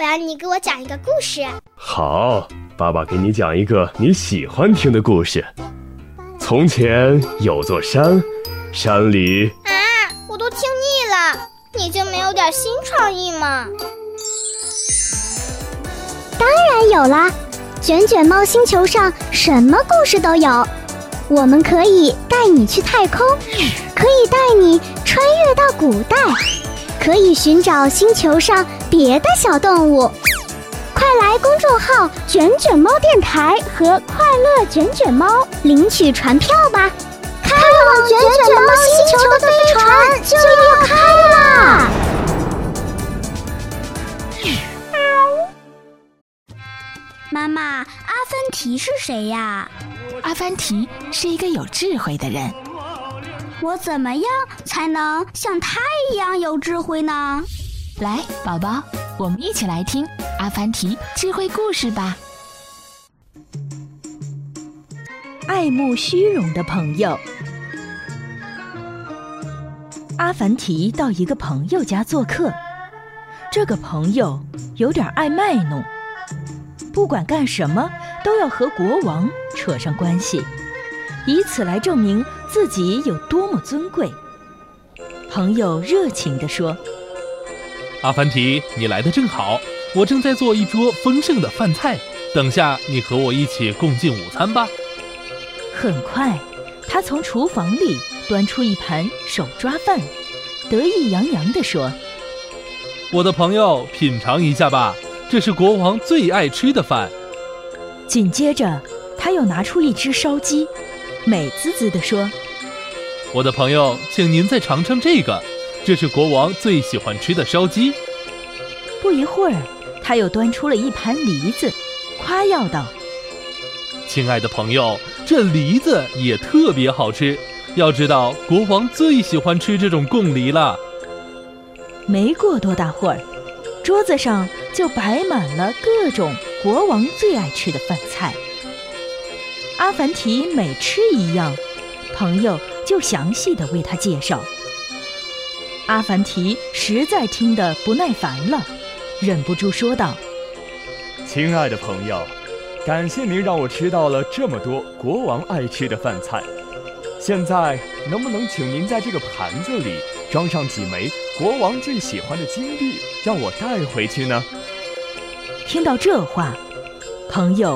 然你给我讲一个故事。 好，爸爸给你讲一个你喜欢听的故事。从前有座山，山里…… 我都听腻了，你就没有点新创意吗？ 当然有啦，卷卷猫星球上什么故事都有。我们可以带你去太空，可以带你穿越到古代，可以寻找星球上别的小动物。快来公众号卷卷猫电台和快乐卷卷猫领取船票吧，开往卷卷猫星球的飞船就要开啦！ 妈妈，阿凡提是谁呀？ 阿凡提是一个有智慧的人。 我怎么样才能像他一样有智慧呢？ 来，宝宝，我们一起来听阿凡提智慧故事吧。 爱慕虚荣的朋友。阿凡提到一个朋友家做客，这个朋友有点爱卖弄，不管干什么都要和国王扯上关系，以此来证明自己有多么尊贵。朋友热情地说： 阿凡提，你来得正好，我正在做一桌丰盛的饭菜，等下你和我一起共进午餐吧。 很快，他从厨房里端出一盘手抓饭，得意洋洋地说： 我的朋友，品尝一下吧，这是国王最爱吃的饭。 紧接着，他又拿出一只烧鸡，美滋滋地说： 我的朋友，请您再尝尝这个，这是国王最喜欢吃的烧鸡。 不一会儿，他又端出了一盘梨子，夸耀道： 亲爱的朋友，这梨子也特别好吃，要知道国王最喜欢吃这种贡梨了。 没过多大会儿，桌子上就摆满了各种国王最爱吃的饭菜。阿凡提每吃一样，朋友就详细地为他介绍。阿凡提实在听得不耐烦了，忍不住说道： 亲爱的朋友，感谢您让我吃到了这么多国王爱吃的饭菜。现在能不能请您在这个盘子里装上几枚国王最喜欢的金币，让我带回去呢？ 听到这话，朋友